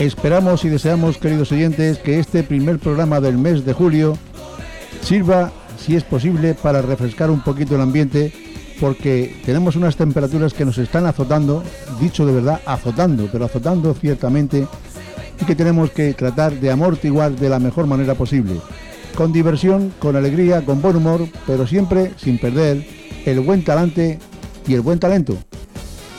Esperamos y deseamos, queridos oyentes, que este primer programa del mes de julio sirva, si es posible, para refrescar un poquito el ambiente, porque tenemos unas temperaturas que nos están azotando, dicho de verdad, azotando, pero azotando ciertamente, y que tenemos que tratar de amortiguar de la mejor manera posible, con diversión, con alegría, con buen humor, pero siempre sin perder el buen talante y el buen talento.